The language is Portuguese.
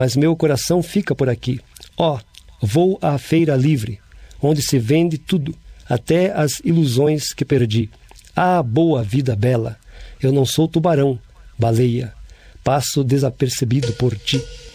mas meu coração fica por aqui. Ó, vou à feira livre, onde se vende tudo, até as ilusões que perdi. Ah, boa vida bela, eu não sou tubarão, baleia, passo desapercebido por ti.